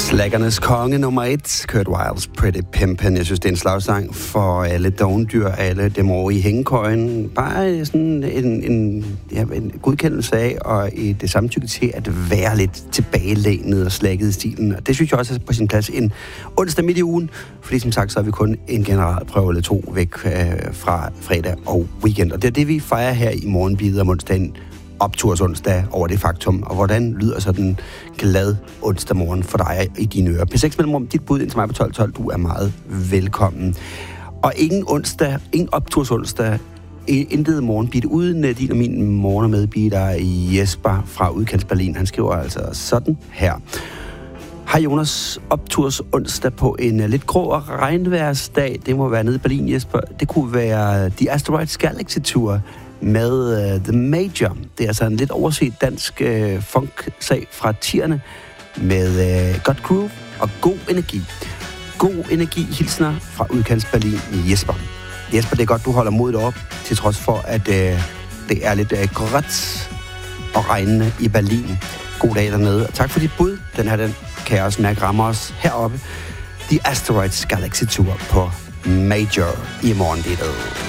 Slaggernes konge nummer 1, Kurt Wilds Pretty Pimpin'. Jeg synes, det er en slagsang for alle dogndyr, alle dem over i hængekøjen. Bare sådan en godkendelse af, og det samtykke til at være lidt tilbagelænet og slækket i stilen. Og det synes jeg også er på sin plads en onsdag midt i ugen, fordi som sagt, så er vi kun en generalprøve eller 2 væk fra fredag og weekend. Og det er det, vi fejrer her i morgenbidet om onsdagen, optursonsdag over det faktum. Og hvordan lyder så den glad onsdag morgen for dig i dine ører? P6 Mellemrum, dit bud ind til mig på 12.12. Du er meget velkommen. Og ingen optursonsdag, intet morgenbid uden din og min morgen- og medbider Jesper fra Udkants Berlin. Han skriver altså sådan her. Hej Jonas, opturs onsdag på en lidt grå og regnværsdag. Det må være nede i Berlin, Jesper. Det kunne være The Asteroids Galaxy Tour med The Major. Det er altså en lidt overset dansk funk-sag fra 10'erne med godt groove og god energi. God energi hilsner fra Udkants Berlin, Jesper. Jesper, det er godt, du holder modet op, til trods for, at det er lidt gråt og regnende i Berlin. God dag dernede, og tak for dit bud. Den kan jeg også mærke rammer os heroppe. The Asteroids Galaxy Tour på Major i morgenbidet.